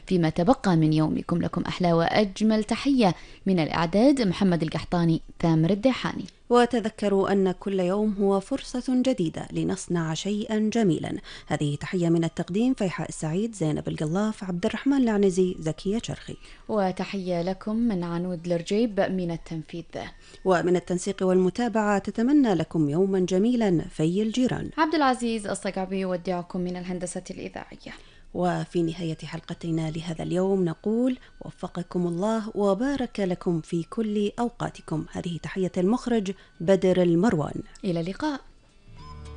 فيما تبقى من يومكم. لكم أحلى وأجمل تحية من الإعداد محمد القحطاني، ثامر الديحاني. وتذكروا أن كل يوم هو فرصة جديدة لنصنع شيئا جميلا. هذه تحية من التقديم فيحاء السعيد، زينب القلاف، عبد الرحمن العنزي، زكية شرخي. وتحية لكم من عنود الرجيب من التنفيذ. ومن التنسيق والمتابعة تتمنى لكم يوما جميلا في الجيران. عبد العزيز الصقعبي يودعكم من الهندسة الإذاعية. وفي نهاية حلقتنا لهذا اليوم نقول وفقكم الله وبارك لكم في كل أوقاتكم. هذه تحية المخرج بدر المروان. إلى اللقاء.